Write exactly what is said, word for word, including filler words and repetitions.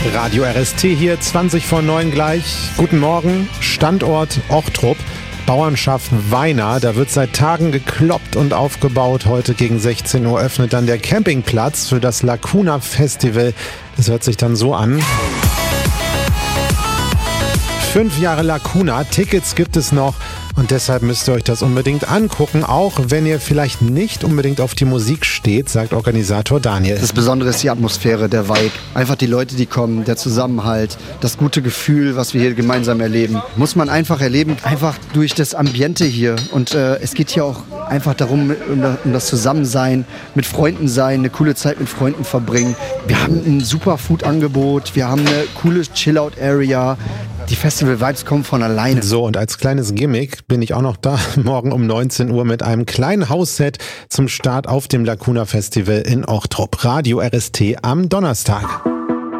Radio R S T hier, zwanzig vor neun gleich. Guten Morgen, Standort Ochtrup, Bauernschaft Weiner. Da wird seit Tagen gekloppt und aufgebaut. Heute gegen sechzehn Uhr öffnet dann der Campingplatz für das Lacuna Festival. Das hört sich dann so an. Fünf Jahre Lacuna, Tickets gibt es noch und deshalb müsst ihr euch das unbedingt angucken, auch wenn ihr vielleicht nicht unbedingt auf die Musik steht, sagt Organisator Daniel. Das Besondere ist die Atmosphäre, der Vibe, einfach die Leute, die kommen, der Zusammenhalt, das gute Gefühl, was wir hier gemeinsam erleben. Muss man einfach erleben, einfach durch das Ambiente hier. Und äh, es geht hier auch einfach darum, um das Zusammensein, mit Freunden sein, eine coole Zeit mit Freunden verbringen. Wir haben ein super Food-Angebot, wir haben eine coole Chill-Out-Area. Die Festival-Vibes kommen von alleine. So, und als kleines Gimmick bin ich auch noch da, morgen um neunzehn Uhr mit einem kleinen Hausset zum Start auf dem Lacuna Festival in Ochtrup. Radio R S T am Donnerstag.